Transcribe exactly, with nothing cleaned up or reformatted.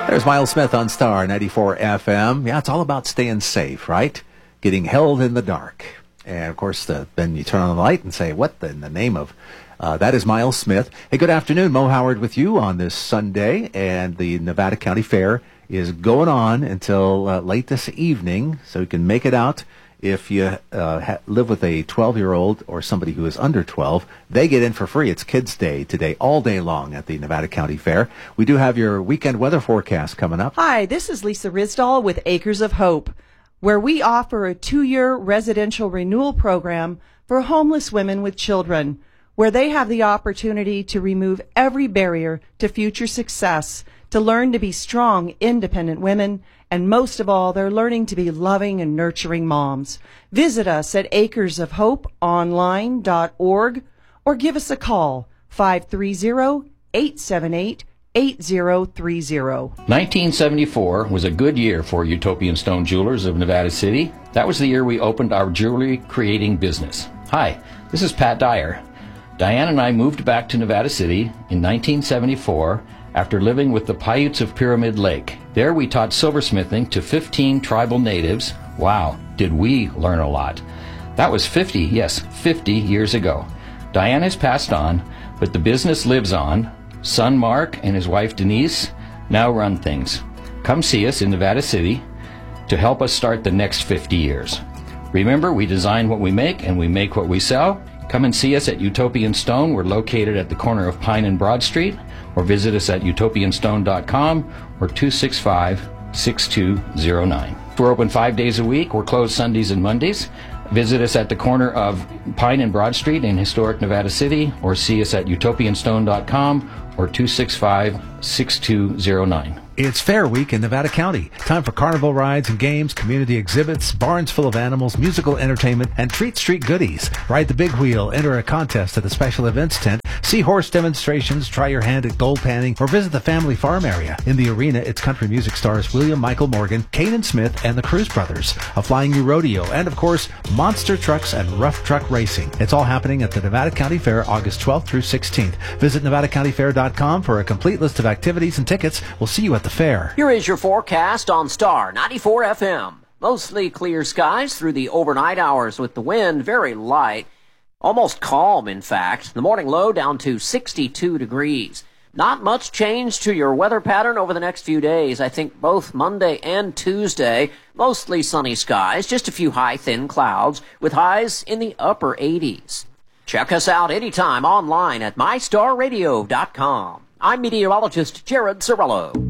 There's Miles Smith on Star ninety-four F M. Yeah, it's all about staying safe, right? Getting held in the dark. And, of course, the, then you turn on the light and say, what in the name of... Uh, that is Miles Smith. Hey, good afternoon. Mo Howard with you on this Sunday. And the Nevada County Fair is going on until uh, late this evening, so you can make it out. If you uh, ha- live with a twelve-year-old or somebody who is under twelve, they get in for free. It's Kids Day today, all day long at the Nevada County Fair. We do have your weekend weather forecast coming up. Hi, this is Lisa Risdahl with Acres of Hope, where we offer a two-year residential renewal program for homeless women with children, where they have the opportunity to remove every barrier to future success, to learn to be strong, independent women, and most of all, they're learning to be loving and nurturing moms. Visit us at acres of hope online dot org or give us a call, five three zero, eight seven eight, eight zero three zero. nineteen seventy-four was a good year for Utopian Stone Jewelers of Nevada City. That was the year we opened our jewelry creating business. Hi, this is Pat Dyer. Diane and I moved back to Nevada City in nineteen seventy-four after living with the Paiutes of Pyramid Lake. There we taught silversmithing to fifteen tribal natives. Wow, did we learn a lot. That was fifty, yes, fifty years ago. Diane has passed on, but the business lives on. Son Mark and his wife Denise now run things. Come see us in Nevada City to help us start the next fifty years. Remember, we design what we make and we make what we sell. Come and see us at Utopian Stone. We're located at the corner of Pine and Broad Street, or visit us at utopian stone dot com or two six five, six two zero nine. We're open five days a week. We're closed Sundays and Mondays. Visit us at the corner of Pine and Broad Street in historic Nevada City, or see us at utopian stone dot com or two six five, six two zero nine. It's Fair Week in Nevada County. Time for carnival rides and games, community exhibits, barns full of animals, musical entertainment, and treat street goodies. Ride the big wheel, enter a contest at the special events tent, see horse demonstrations, try your hand at gold panning, or visit the family farm area. In the arena, it's country music stars William Michael Morgan, Kanan Smith, and the Cruz Brothers, a Flying U rodeo, and of course, monster trucks and rough truck racing. It's all happening at the Nevada County Fair August twelfth through sixteenth. Visit nevada county fair dot com for a complete list of activities and tickets. We'll see you at the fair. Here is your forecast on Star ninety-four F M. Mostly clear skies through the overnight hours with the wind very light, almost calm in fact. The morning low down to sixty-two degrees. Not much change to your weather pattern over the next few days. I think both Monday and Tuesday, mostly sunny skies, just a few high thin clouds with highs in the upper eighties. Check us out anytime online at my star radio dot com. I'm meteorologist Jared Cirillo.